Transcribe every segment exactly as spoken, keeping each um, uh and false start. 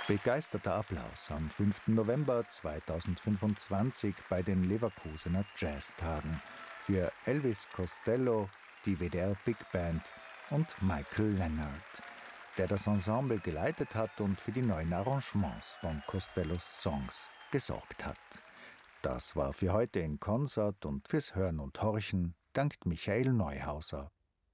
Begeisterter Applaus am fünften November zweitausendfünfundzwanzig bei den Leverkusener Jazztagen für Elvis Costello, die W D R Big Band und Michael Leonard, der das Ensemble geleitet hat und für die neuen Arrangements von Costellos Songs gesorgt hat. Das war für heute in Konzert und fürs Hören und Horchen dankt Michael Neuhauser.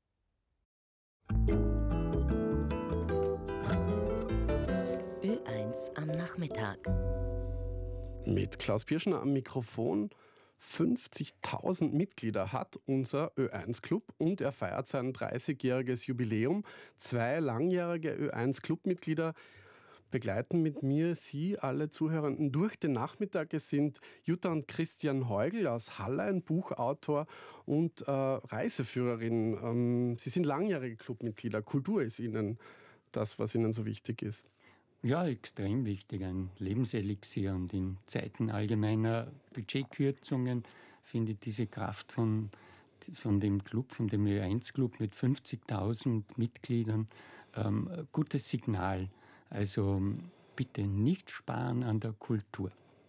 Ö eins am Nachmittag. Mit Klaus Pirschner am Mikrofon. fünfzigtausend Mitglieder hat unser Ö eins Club und er feiert sein dreißigjähriges Jubiläum. Zwei langjährige Ö eins Clubmitglieder begleiten mit mir Sie, alle Zuhörenden, durch den Nachmittag. Es sind Jutta und Christian Heugel aus Hallein, Buchautor und äh, Reiseführerin. Ähm, Sie sind langjährige Clubmitglieder. Kultur ist Ihnen das, was Ihnen so wichtig ist. Ja, extrem wichtig, ein Lebenselixier. Und in Zeiten allgemeiner Budgetkürzungen finde ich diese Kraft von, von dem Club, von dem Ö eins Club mit fünfzigtausend Mitgliedern, ähm, ein gutes Signal. Also bitte nicht sparen an der Kultur.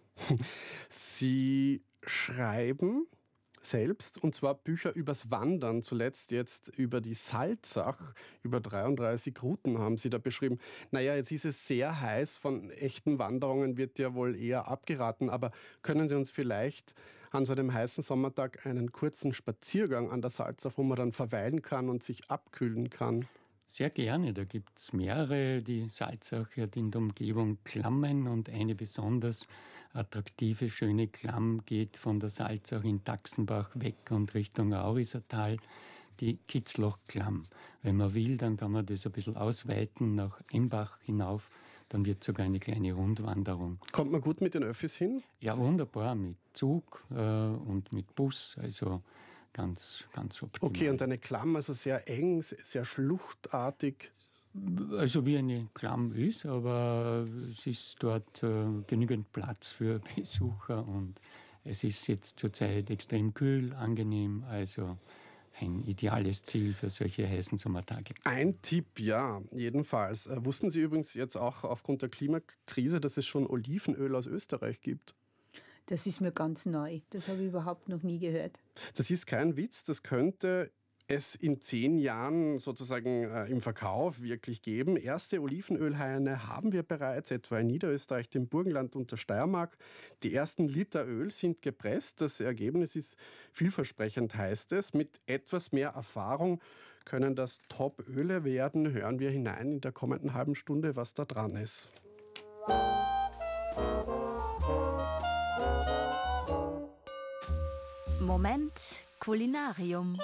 Sie schreiben selbst, und zwar Bücher übers Wandern, zuletzt jetzt über die Salzach, über dreiunddreißig Routen haben Sie da beschrieben. Naja, jetzt ist es sehr heiß, von echten Wanderungen wird ja wohl eher abgeraten, aber können Sie uns vielleicht an so einem heißen Sommertag einen kurzen Spaziergang an der Salzach, wo man dann verweilen kann und sich abkühlen kann? Sehr gerne, da gibt es mehrere. Die Salzach hat in der Umgebung Klammen und eine besonders attraktive, schöne Klamm geht von der Salzach in Taxenbach weg und Richtung Aurisertal, die Kitzloch-Klamm. Wenn man will, dann kann man das ein bisschen ausweiten nach Embach hinauf, dann wird sogar eine kleine Rundwanderung. Kommt man gut mit den Öffis hin? Ja, wunderbar, mit Zug äh, und mit Bus, also Ganz, ganz optimal. Okay, und eine Klamm, also sehr eng, sehr schluchtartig? Also wie eine Klamm ist, aber es ist dort äh, genügend Platz für Besucher und es ist jetzt zurzeit extrem kühl, angenehm, also ein ideales Ziel für solche heißen Sommertage. Ein Tipp, ja, jedenfalls. Äh, wussten Sie übrigens jetzt auch aufgrund der Klimakrise, dass es schon Olivenöl aus Österreich gibt? Das ist mir ganz neu. Das habe ich überhaupt noch nie gehört. Das ist kein Witz. Das könnte es in zehn Jahren sozusagen äh, im Verkauf wirklich geben. Erste Olivenölhaine haben wir bereits, etwa in Niederösterreich, dem Burgenland und der Steiermark. Die ersten Liter Öl sind gepresst. Das Ergebnis ist vielversprechend, heißt es. Mit etwas mehr Erfahrung können das Top-Öle werden. Hören wir hinein in der kommenden halben Stunde, was da dran ist. Moment Kulinarium.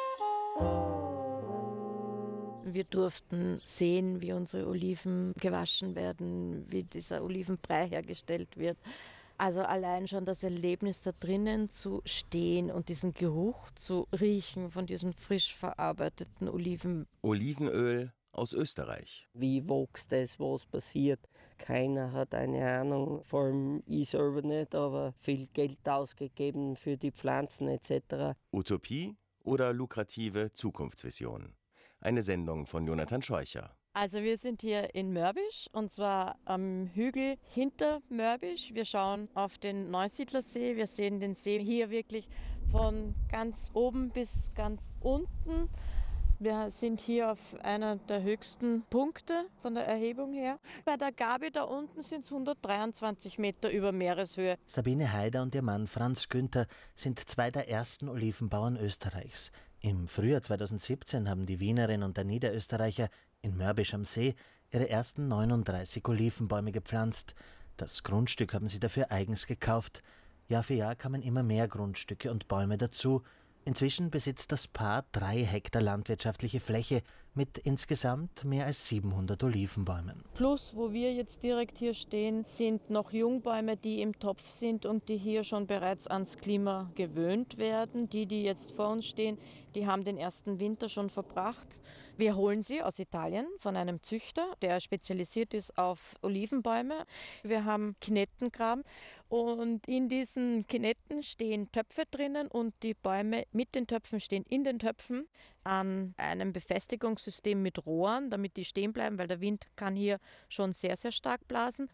Wir durften sehen, wie unsere Oliven gewaschen werden, wie dieser Olivenbrei hergestellt wird. Also allein schon das Erlebnis, da drinnen zu stehen und diesen Geruch zu riechen von diesen frisch verarbeiteten Oliven. Olivenöl aus Österreich. Wie wächst das, was passiert? Keiner hat eine Ahnung, vor allem ich selber nicht, aber viel Geld ausgegeben für die Pflanzen et cetera. Utopie oder lukrative Zukunftsvision? Eine Sendung von Jonathan Scheucher. Also wir sind hier in Mörbisch und zwar am Hügel hinter Mörbisch. Wir schauen auf den Neusiedlersee. Wir sehen den See hier wirklich von ganz oben bis ganz unten. Wir sind hier auf einer der höchsten Punkte von der Erhebung her. Bei der Gabi da unten sind es hundertdreiundzwanzig Meter über Meereshöhe. Sabine Haider und ihr Mann Franz Günther sind zwei der ersten Olivenbauern Österreichs. Im Frühjahr zweitausendsiebzehn haben die Wienerin und der Niederösterreicher in Mörbisch am See ihre ersten neununddreißig Olivenbäume gepflanzt. Das Grundstück haben sie dafür eigens gekauft. Jahr für Jahr kamen immer mehr Grundstücke und Bäume dazu. Inzwischen besitzt das Paar drei Hektar landwirtschaftliche Fläche mit insgesamt mehr als siebenhundert Olivenbäumen. Plus, wo wir jetzt direkt hier stehen, sind noch Jungbäume, die im Topf sind und die hier schon bereits ans Klima gewöhnt werden. Die, die jetzt vor uns stehen, die haben den ersten Winter schon verbracht. Wir holen sie aus Italien von einem Züchter, der spezialisiert ist auf Olivenbäume. Wir haben Kinettengraben und in diesen Kinetten stehen Töpfe drinnen und die Bäume mit den Töpfen stehen in den Töpfen an einem Befestigungssystem System mit Rohren, damit die stehen bleiben, weil der Wind kann hier schon sehr, sehr stark blasen.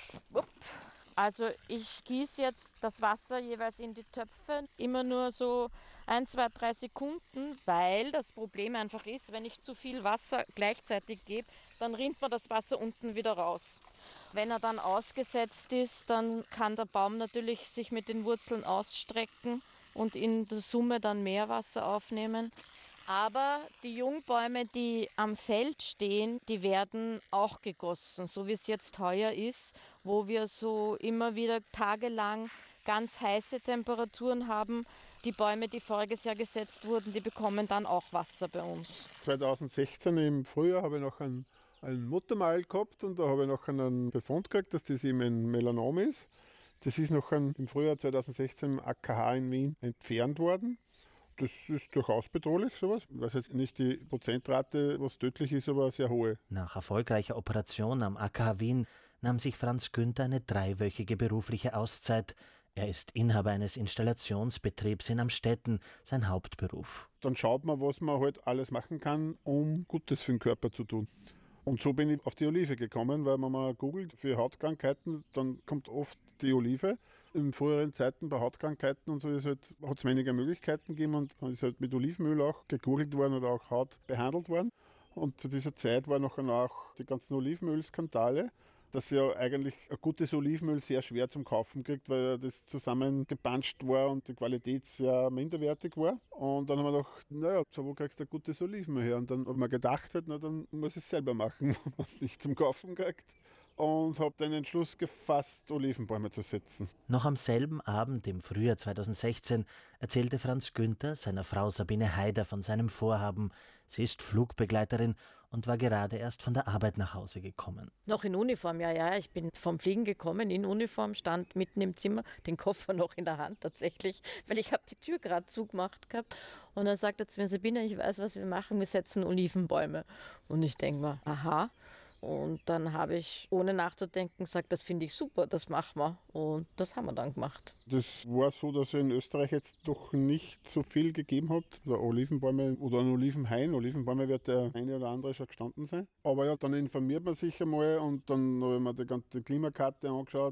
Also ich gieße jetzt das Wasser jeweils in die Töpfe, immer nur so ein, zwei, drei Sekunden, weil das Problem einfach ist, wenn ich zu viel Wasser gleichzeitig gebe, dann rinnt mir das Wasser unten wieder raus. Wenn er dann ausgesetzt ist, dann kann der Baum natürlich sich mit den Wurzeln ausstrecken und in der Summe dann mehr Wasser aufnehmen. Aber die Jungbäume, die am Feld stehen, die werden auch gegossen, so wie es jetzt heuer ist, wo wir so immer wieder tagelang ganz heiße Temperaturen haben. Die Bäume, die voriges Jahr gesetzt wurden, die bekommen dann auch Wasser bei uns. zweitausendsechzehn im Frühjahr habe ich noch einen, einen Muttermal gehabt und da habe ich noch einen Befund gekriegt, dass das eben ein Melanom ist. Das ist noch im Frühjahr zweitausendsechzehn im A K H in Wien entfernt worden. Das ist durchaus bedrohlich, sowas. Ich weiß jetzt nicht die Prozentrate, was tödlich ist, aber sehr hohe. Nach erfolgreicher Operation am A K H Wien nahm sich Franz Günther eine dreiwöchige berufliche Auszeit. Er ist Inhaber eines Installationsbetriebs in Amstetten, sein Hauptberuf. Dann schaut man, was man halt alles machen kann, um Gutes für den Körper zu tun. Und so bin ich auf die Olive gekommen, weil wenn man googelt für Hautkrankheiten, dann kommt oft die Olive. In früheren Zeiten bei Hautkrankheiten und so halt, hat es weniger Möglichkeiten gegeben und dann ist halt mit Olivenöl auch gegoogelt worden oder auch Haut behandelt worden. Und zu dieser Zeit waren nachher auch die ganzen Olivenölskandale, dass ja eigentlich ein gutes Olivenöl sehr schwer zum Kaufen kriegt, weil das zusammengepanscht war und die Qualität sehr minderwertig war. Und dann haben wir gedacht, naja, so wo kriegst du ein gutes Olivenöl her? Und dann habe ich mir gedacht, halt, na, dann muss ich es selber machen, wenn man es nicht zum Kaufen kriegt. Und habe den Entschluss gefasst, Olivenbäume zu setzen. Noch am selben Abend im Frühjahr zweitausendsechzehn erzählte Franz Günther seiner Frau Sabine Haider von seinem Vorhaben. Sie ist Flugbegleiterin und war gerade erst von der Arbeit nach Hause gekommen. Noch in Uniform, ja, ja. Ich bin vom Fliegen gekommen, in Uniform, stand mitten im Zimmer, den Koffer noch in der Hand tatsächlich, weil ich habe die Tür gerade zugemacht gehabt. Und dann sagt er zu mir, Sabine, ich weiß, was wir machen, wir setzen Olivenbäume. Und ich denke mir, aha. Und dann habe ich, ohne nachzudenken, gesagt, das finde ich super, das machen wir. Und das haben wir dann gemacht. Das war so, dass es in Österreich jetzt doch nicht so viel gegeben hat. Also Olivenbäume oder ein Olivenhain. Olivenbäume wird der eine oder andere schon gestanden sein. Aber ja, dann informiert man sich einmal und dann habe ich mir die ganze Klimakarte angeschaut.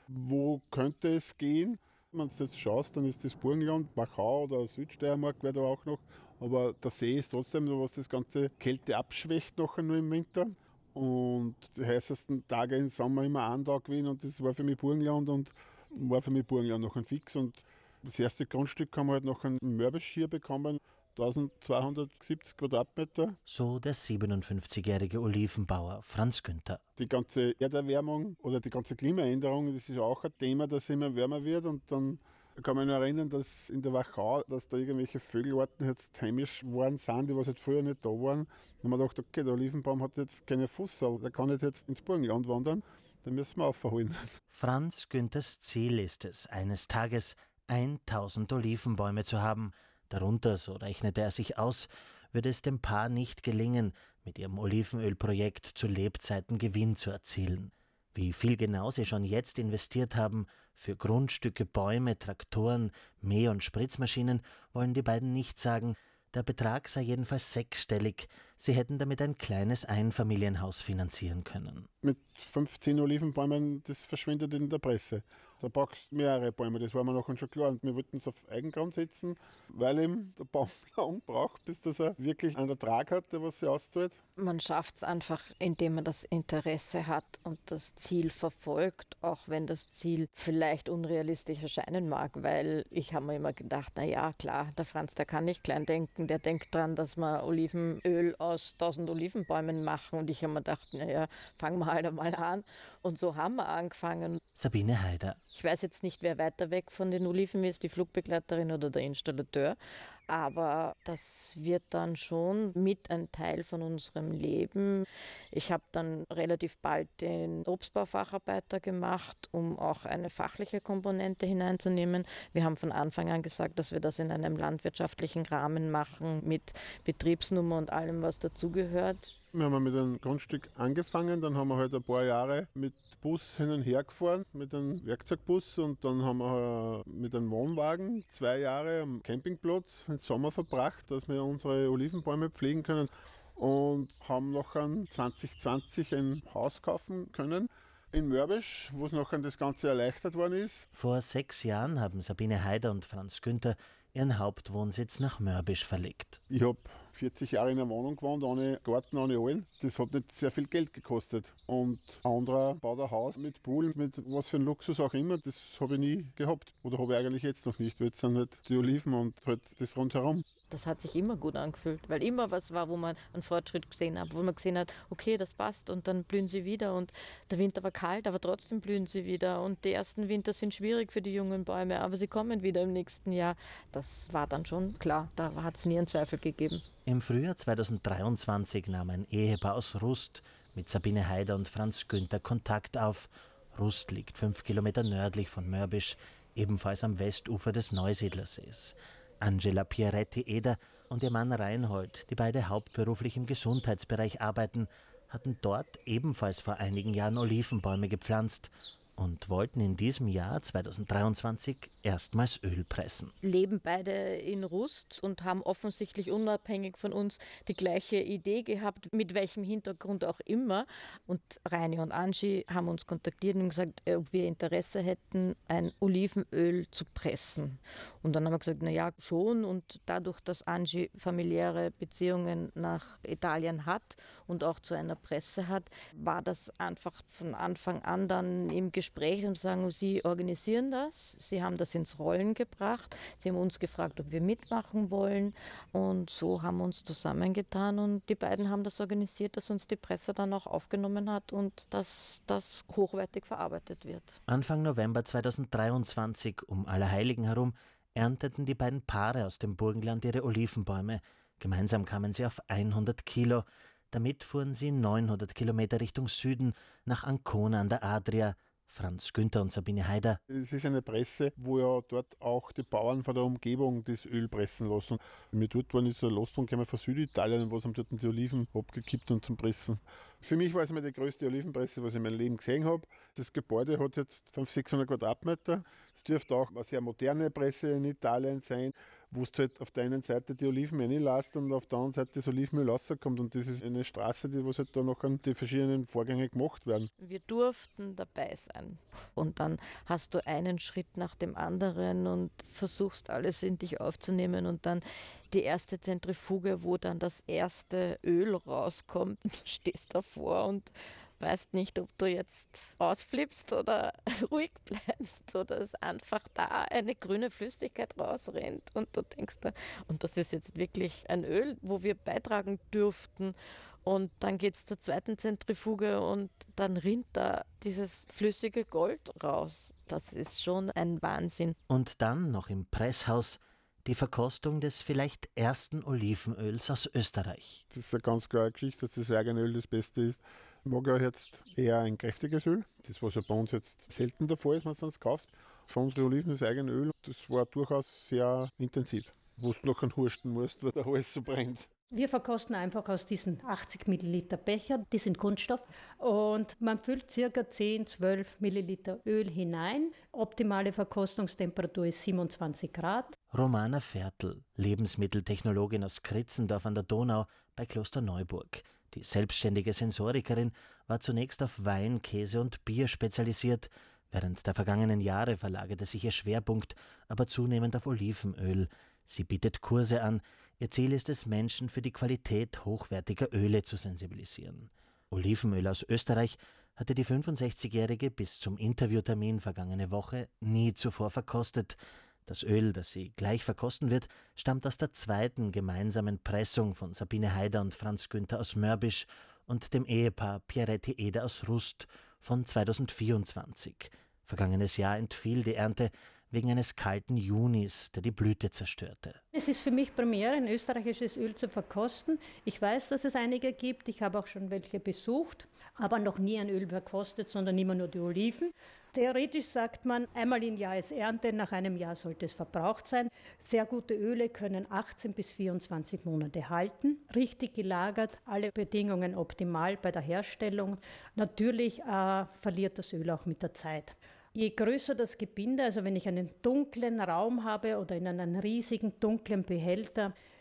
Wo könnte es gehen? Wenn du jetzt schaust, dann ist das Burgenland, Wachau oder Südsteiermark wäre da auch noch. Aber der See ist trotzdem so, was das ganze Kälte abschwächt nachher nur im Winter. Und die heißesten Tage im Sommer immer einen Tag gewesen und das war für mich Burgenland und war für mich Burgenland noch ein Fix. Und das erste Grundstück haben wir halt noch ein Mörbisch hier bekommen, eintausendzweihundertsiebzig Quadratmeter. So der siebenundfünfzigjährige Olivenbauer Franz Günther. Die ganze Erderwärmung oder die ganze Klimaänderung, das ist auch ein Thema, das immer wärmer wird und dann Ich kann mich noch erinnern, dass in der Wachau, dass da irgendwelche Vögelarten jetzt heimisch waren sind, die was halt früher nicht da waren. Und man dachte, okay, der Olivenbaum hat jetzt keine Fussel, der kann nicht jetzt ins Burgenland wandern, den müssen wir aufholen. Franz Günthers Ziel ist es, eines Tages tausend Olivenbäume zu haben. Darunter, so rechnete er sich aus, würde es dem Paar nicht gelingen, mit ihrem Olivenölprojekt zu Lebzeiten Gewinn zu erzielen. Wie viel genau sie schon jetzt investiert haben, für Grundstücke, Bäume, Traktoren, Mäh- und Spritzmaschinen, wollen die beiden nicht sagen. Der Betrag sei jedenfalls sechsstellig. Sie hätten damit ein kleines Einfamilienhaus finanzieren können. Mit fünfzehn Olivenbäumen, das verschwindet in der Presse. Da brauchst du mehrere Bäume, das war mir nachher schon klar. Und wir wollten es auf Eigengrund setzen, weil eben der Baum lang braucht, bis dass er wirklich einen Ertrag hat, der was sie auszahlt. Man schafft es einfach, indem man das Interesse hat und das Ziel verfolgt, auch wenn das Ziel vielleicht unrealistisch erscheinen mag, weil ich habe mir immer gedacht, na ja, klar, der Franz, der kann nicht klein denken, der denkt dran, dass wir Olivenöl aus tausend Olivenbäumen machen und ich habe mir gedacht, na ja, fangen wir halt einmal an und so haben wir angefangen. Sabine Haider. Ich weiß jetzt nicht, wer weiter weg von den Oliven ist, die Flugbegleiterin oder der Installateur, aber das wird dann schon mit ein Teil von unserem Leben. Ich habe dann relativ bald den Obstbaufacharbeiter gemacht, um auch eine fachliche Komponente hineinzunehmen. Wir haben von Anfang an gesagt, dass wir das in einem landwirtschaftlichen Rahmen machen, mit Betriebsnummer und allem, was dazugehört. Wir haben mit einem Grundstück angefangen, dann haben wir halt ein paar Jahre mit Bus hin und her gefahren, mit einem Werkzeugbus und dann haben wir mit einem Wohnwagen zwei Jahre am Campingplatz den Sommer verbracht, dass wir unsere Olivenbäume pflegen können. und haben nachher zwanzig zwanzig ein Haus kaufen können in Mörbisch, wo es nachher das Ganze erleichtert worden ist. Vor sechs Jahren haben Sabine Haider und Franz Günther ihren Hauptwohnsitz nach Mörbisch verlegt. Ich habe vierzig Jahre in einer Wohnung gewohnt, ohne Garten, ohne allen. Das hat nicht sehr viel Geld gekostet. Und ein anderer baut ein Haus mit Pool, mit was für ein Luxus auch immer. Das habe ich nie gehabt. Oder habe ich eigentlich jetzt noch nicht. Weil jetzt sind halt die Oliven und halt das rundherum. Das hat sich immer gut angefühlt, weil immer was war, wo man einen Fortschritt gesehen hat, wo man gesehen hat, okay, das passt und dann blühen sie wieder und der Winter war kalt, aber trotzdem blühen sie wieder und die ersten Winter sind schwierig für die jungen Bäume, aber sie kommen wieder im nächsten Jahr. Das war dann schon klar, da hat es nie einen Zweifel gegeben. Im Frühjahr zweitausenddreiundzwanzig nahm ein Ehepaar aus Rust mit Sabine Haider und Franz Günther Kontakt auf. Rust liegt fünf Kilometer nördlich von Mörbisch, ebenfalls am Westufer des Neusiedlersees. Angela Pieretti-Eder und ihr Mann Reinhold, die beide hauptberuflich im Gesundheitsbereich arbeiten, hatten dort ebenfalls vor einigen Jahren Olivenbäume gepflanzt und wollten in diesem Jahr zweitausenddreiundzwanzig erstmals Öl pressen. Leben beide in Rust und haben offensichtlich unabhängig von uns die gleiche Idee gehabt, mit welchem Hintergrund auch immer. Und Reini und Angie haben uns kontaktiert und gesagt, ob wir Interesse hätten, ein Olivenöl zu pressen. Und dann haben wir gesagt, na ja, schon. Und dadurch, dass Angie familiäre Beziehungen nach Italien hat und auch zu einer Presse hat, war das einfach von Anfang an dann im Gespräch und sagen, sie organisieren das. Sie haben das ins Rollen gebracht. Sie haben uns gefragt, ob wir mitmachen wollen. Und so haben wir uns zusammengetan und die beiden haben das organisiert, dass uns die Presse dann auch aufgenommen hat und dass das hochwertig verarbeitet wird. Anfang November zweitausenddreiundzwanzig, um Allerheiligen herum, ernteten die beiden Paare aus dem Burgenland ihre Olivenbäume. Gemeinsam kamen sie auf hundert Kilo. Damit fuhren sie neunhundert Kilometer Richtung Süden nach Ancona an der Adria. Franz Günther und Sabine Haider. Es ist eine Presse, wo ja dort auch die Bauern von der Umgebung das Öl pressen lassen. Mir dort war ist so ein Losbund von Süditalien, wo sie dort die Oliven abgekippt und zum Pressen. Für mich war es mal die größte Olivenpresse, was ich in meinem Leben gesehen habe. Das Gebäude hat jetzt fünfhundert, sechshundert Quadratmeter. Es dürfte auch eine sehr moderne Presse in Italien sein, wo du halt auf der einen Seite die Oliven reinlässt und auf der anderen Seite das Olivenöl rauskommt. Und das ist eine Straße, die was halt da noch an die verschiedenen Vorgänge gemacht werden. Wir durften dabei sein. Und dann hast du einen Schritt nach dem anderen und versuchst alles in dich aufzunehmen und dann die erste Zentrifuge, wo dann das erste Öl rauskommt, stehst davor und weißt nicht, ob du jetzt ausflippst oder ruhig bleibst oder es einfach da eine grüne Flüssigkeit rausrennt und du denkst, da, und das ist jetzt wirklich ein Öl, wo wir beitragen dürften. Und dann geht es zur zweiten Zentrifuge und dann rinnt da dieses flüssige Gold raus. Das ist schon ein Wahnsinn. Und dann noch im Presshaus die Verkostung des vielleicht ersten Olivenöls aus Österreich. Das ist eine ganz klare Geschichte, dass das eigene Öl das Beste ist. Ich mag ja jetzt eher ein kräftiges Öl. Das, was ja bei uns jetzt selten der Fall ist, wenn du es kaufst. Für unsere Oliven das eigene Öl, das war durchaus sehr intensiv. Wo du noch einen Hursten musst, weil der Hals so brennt. Wir verkosten einfach aus diesen achtzig Milliliter Becher, die sind Kunststoff, und man füllt ca. zehn, zwölf Milliliter Öl hinein. Optimale Verkostungstemperatur ist siebenundzwanzig Grad. Romana Viertel, Lebensmitteltechnologin aus Kritzendorf an der Donau bei Klosterneuburg. Die selbstständige Sensorikerin war zunächst auf Wein, Käse und Bier spezialisiert. Während der vergangenen Jahre verlagerte sich ihr Schwerpunkt aber zunehmend auf Olivenöl. Sie bietet Kurse an. Ihr Ziel ist es, Menschen für die Qualität hochwertiger Öle zu sensibilisieren. Olivenöl aus Österreich hatte die fünfundsechzigjährige bis zum Interviewtermin vergangene Woche nie zuvor verkostet. Das Öl, das sie gleich verkosten wird, stammt aus der zweiten gemeinsamen Pressung von Sabine Haider und Franz Günther aus Mörbisch und dem Ehepaar Pieretti-Eder aus Rust von zweitausendvierundzwanzig. Vergangenes Jahr entfiel die Ernte wegen eines kalten Junis, der die Blüte zerstörte. Es ist für mich Premiere, ein österreichisches Öl zu verkosten. Ich weiß, dass es einige gibt, ich habe auch schon welche besucht, aber noch nie ein Öl verkostet, sondern immer nur die Oliven. Theoretisch sagt man, einmal im Jahr ist Ernte, nach einem Jahr sollte es verbraucht sein. Sehr gute Öle können achtzehn bis vierundzwanzig Monate halten. Richtig gelagert, alle Bedingungen optimal bei der Herstellung. Natürlich äh, verliert das Öl auch mit der Zeit. Je größer das Gebinde, also wenn ich einen dunklen Raum habe oder in einem riesigen dunklen Behälter,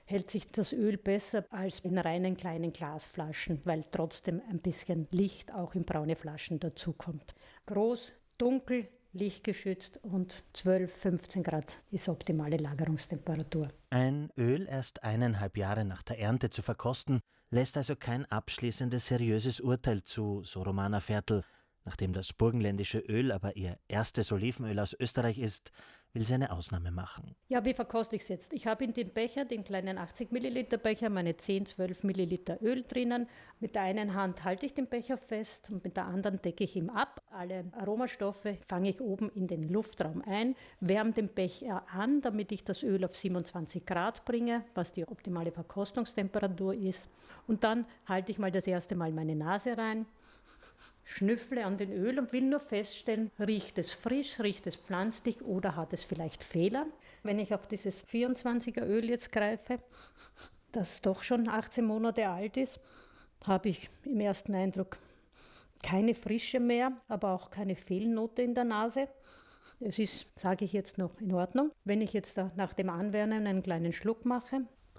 hält sich das Öl besser als in reinen kleinen Glasflaschen, weil trotzdem ein bisschen Licht auch in braune Flaschen dazukommt. Groß, dunkel, lichtgeschützt und zwölf, fünfzehn Grad ist optimale Lagerungstemperatur. Ein Öl erst eineinhalb Jahre nach der Ernte zu verkosten, lässt also kein abschließendes seriöses Urteil zu, so Romana Viertel. Nachdem das burgenländische Öl aber ihr erstes Olivenöl aus Österreich ist, will sie eine Ausnahme machen. Ja, wie verkoste ich es jetzt? Ich habe in dem Becher, den kleinen achtzig Milliliter Becher, meine zehn, zwölf Milliliter Öl drinnen. Mit der einen Hand halte ich den Becher fest und mit der anderen decke ich ihn ab. Alle Aromastoffe fange ich oben in den Luftraum ein, wärme den Becher an, damit ich das Öl auf siebenundzwanzig Grad bringe, was die optimale Verkostungstemperatur ist. Und dann halte ich mal das erste Mal meine Nase rein, schnüffle an den Öl und will nur feststellen, riecht es frisch, riecht es pflanzlich oder hat es vielleicht Fehler. Wenn ich auf dieses vierundzwanziger Öl jetzt greife, das doch schon achtzehn Monate alt ist, habe ich im ersten Eindruck keine Frische mehr, aber auch keine Fehlnote in der Nase. Es ist, sage ich jetzt noch, in Ordnung. Wenn ich jetzt nach dem Anwärmen einen kleinen Schluck mache,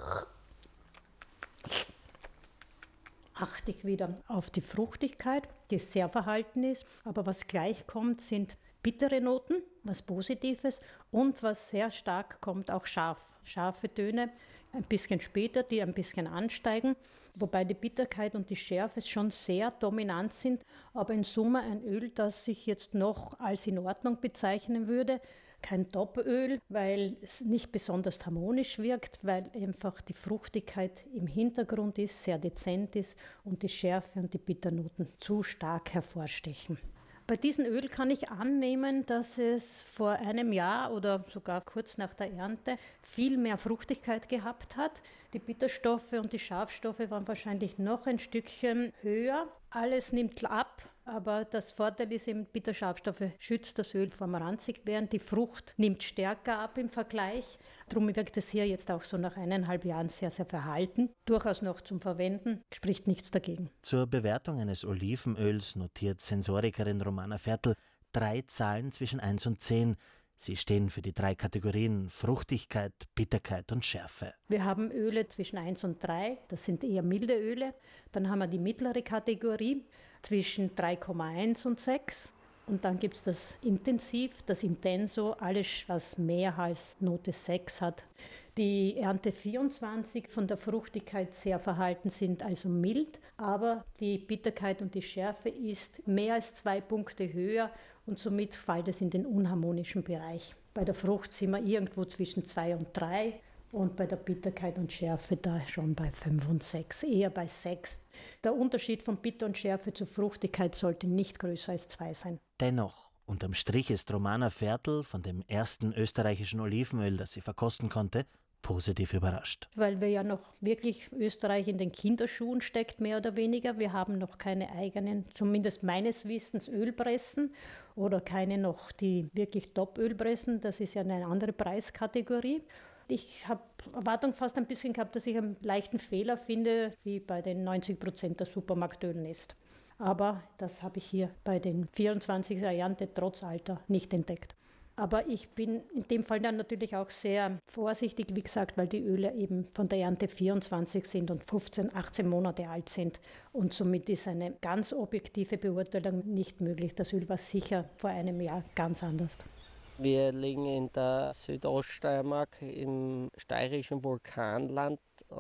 achte ich wieder auf die Fruchtigkeit, die sehr verhalten ist. Aber was gleich kommt, sind bittere Noten, was Positives, und was sehr stark kommt, auch scharf. Scharfe Töne, ein bisschen später, die ein bisschen ansteigen, wobei die Bitterkeit und die Schärfe schon sehr dominant sind, aber in Summe ein Öl, das ich jetzt noch als in Ordnung bezeichnen würde. Kein Topöl, weil es nicht besonders harmonisch wirkt, weil einfach die Fruchtigkeit im Hintergrund ist, sehr dezent ist und die Schärfe und die Bitternoten zu stark hervorstechen. Bei diesem Öl kann ich annehmen, dass es vor einem Jahr oder sogar kurz nach der Ernte viel mehr Fruchtigkeit gehabt hat. Die Bitterstoffe und die Scharfstoffe waren wahrscheinlich noch ein Stückchen höher. Alles nimmt ab. Aber das Vorteil ist eben, Bitterscharfstoffe schützt das Öl vom Ranzigwerden. Die Frucht nimmt stärker ab im Vergleich. Darum wirkt es hier jetzt auch so nach eineinhalb Jahren sehr, sehr verhalten. Durchaus noch zum Verwenden, spricht nichts dagegen. Zur Bewertung eines Olivenöls notiert Sensorikerin Romana Viertel drei Zahlen zwischen eins und zehn. Sie stehen für die drei Kategorien Fruchtigkeit, Bitterkeit und Schärfe. Wir haben Öle zwischen eins und drei, das sind eher milde Öle. Dann haben wir die mittlere Kategorie zwischen drei Komma eins und sechs. Und dann gibt es das Intensiv, das Intenso, alles, was mehr als Note sechs hat. Die Ernte vierundzwanzig von der Fruchtigkeit sehr verhalten sind, also mild, aber die Bitterkeit und die Schärfe ist mehr als zwei Punkte höher und somit fällt es in den unharmonischen Bereich. Bei der Frucht sind wir irgendwo zwischen zwei und drei und bei der Bitterkeit und Schärfe da schon bei fünf und sechs, eher bei sechs. Der Unterschied von Bitter und Schärfe zur Fruchtigkeit sollte nicht größer als zwei sein. Dennoch, unterm Strich ist Romana Viertel von dem ersten österreichischen Olivenöl, das sie verkosten konnte, positiv überrascht. Weil wir ja noch wirklich Österreich in den Kinderschuhen steckt, mehr oder weniger. Wir haben noch keine eigenen, zumindest meines Wissens, Ölpressen oder keine noch die wirklich Top-Ölpressen. Das ist ja eine andere Preiskategorie. Ich habe Erwartung fast ein bisschen gehabt, dass ich einen leichten Fehler finde, wie bei den neunzig Prozent der Supermarktölen ist. Aber das habe ich hier bei den vierundzwanziger Ernte trotz Alter nicht entdeckt. Aber ich bin in dem Fall dann natürlich auch sehr vorsichtig, wie gesagt, weil die Öle eben von der Ernte vierundzwanzig sind und fünfzehn, achtzehn Monate alt sind. Und somit ist eine ganz objektive Beurteilung nicht möglich. Das Öl war sicher vor einem Jahr ganz anders. Wir liegen in der Südoststeiermark im steirischen Vulkanland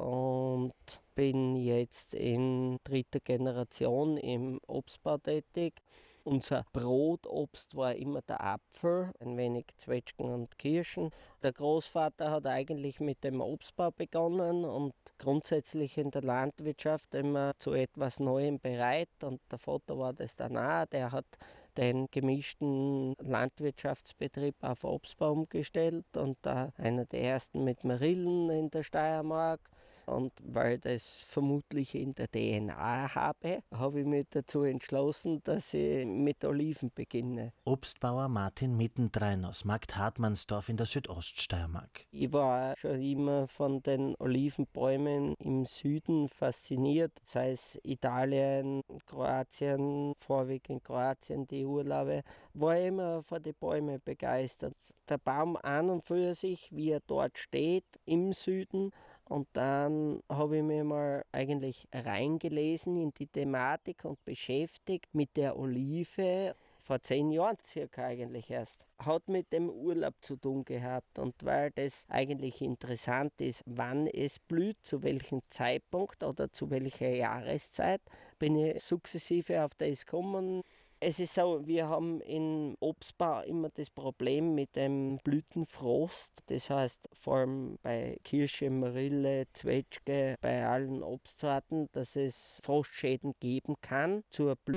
und bin jetzt in dritter Generation im Obstbau tätig. Unser Brotobst war immer der Apfel, ein wenig Zwetschgen und Kirschen. Der Großvater hat eigentlich mit dem Obstbau begonnen und grundsätzlich in der Landwirtschaft immer zu etwas Neuem bereit. Und der Vater war das dann auch, der hat den gemischten Landwirtschaftsbetrieb auf Obstbau umgestellt und da einer der ersten mit Marillen in der Steiermark. Und weil das vermutlich in der D N A habe, habe ich mich dazu entschlossen, dass ich mit Oliven beginne. Obstbauer Martin Mittendrein aus Markt-Hartmannsdorf in der Südoststeiermark. Ich war schon immer von den Olivenbäumen im Süden fasziniert, sei es Italien, Kroatien, vorwiegend Kroatien, die Urlaube, war immer von den Bäumen begeistert. Der Baum an und für sich, wie er dort steht, im Süden, Und dann habe ich mich mal eigentlich reingelesen in die Thematik und beschäftigt mit der Olive. Vor zehn Jahren circa eigentlich erst. Hat mit dem Urlaub zu tun gehabt. Und weil das eigentlich interessant ist, wann es blüht, zu welchem Zeitpunkt oder zu welcher Jahreszeit, bin ich sukzessive auf das gekommen. Es ist so, wir haben im Obstbau immer das Problem mit dem Blütenfrost. Das heißt, vor allem bei Kirsche, Marille, Zwetschge, bei allen Obstsorten, dass es Frostschäden geben kann zur Blüte.